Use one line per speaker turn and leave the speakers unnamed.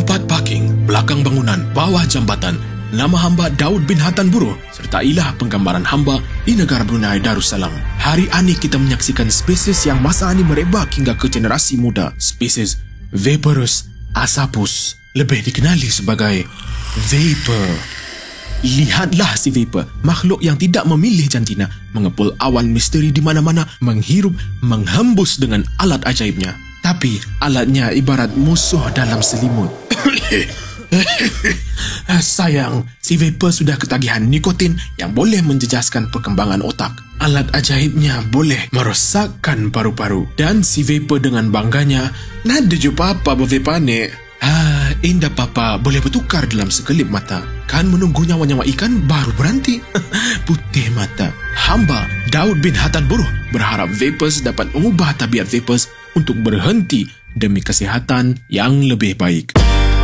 Tempat parking, belakang bangunan, bawah jambatan. Nama hamba Daud bin Hatan Buruh serta ilah penggambaran hamba di negara Brunei Darussalam. Hari ini kita menyaksikan spesies yang masa ini merebak hingga ke generasi muda. Spesies Vaporus asapus, lebih dikenali sebagai vapor. Lihatlah si vapor, makhluk yang tidak memilih jantina, mengepul awan misteri di mana-mana, menghirup, menghembus dengan alat ajaibnya. Tapi alatnya ibarat musuh dalam selimut. Sayang, si vapor sudah ketagihan nikotin yang boleh menjejaskan perkembangan otak. Alat ajaibnya boleh merosakkan paru-paru. Dan si vapor dengan bangganya, nada je papa bervapor ni. Indah papa boleh bertukar dalam sekelip mata. Kan menunggu nyawa-nyawa ikan baru berhenti. Putih mata. Hamba Daud bin Hatan Buruh berharap vapors dapat mengubah tabiat vapors untuk berhenti demi kesihatan yang lebih baik.